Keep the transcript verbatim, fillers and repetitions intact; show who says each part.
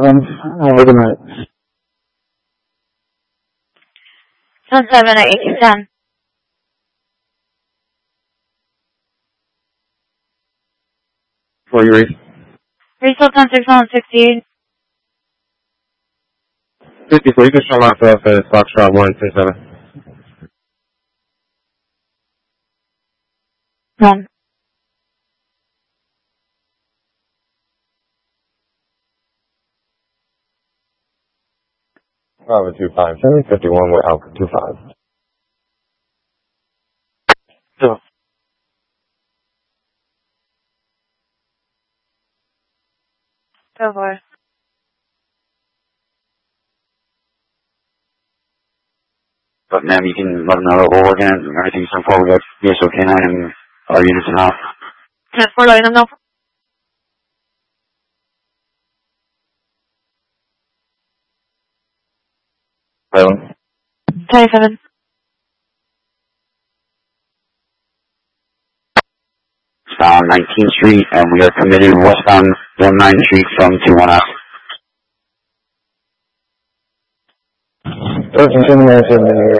Speaker 1: seven. Have a good night.
Speaker 2: seven seven at eighteen ten.
Speaker 3: For you, Reese.
Speaker 2: Resale ten six one sixty-eight.
Speaker 3: fifty-four, you can show myself at Foxtrot one six seven.
Speaker 2: One.
Speaker 3: Bravo two five seven, fifty-one with Alpha two five.
Speaker 1: So.
Speaker 2: Go for it.
Speaker 4: But ma'am, you can let them know that we're working on everything so far. We got V S O K nine and our units in house.
Speaker 2: ten four, letting them know.
Speaker 4: Seven.
Speaker 2: twenty-seven.
Speaker 4: It's on nineteenth Street, and we are committed westbound nineteenth Street from two one out.
Speaker 1: thirteen seven nine seven.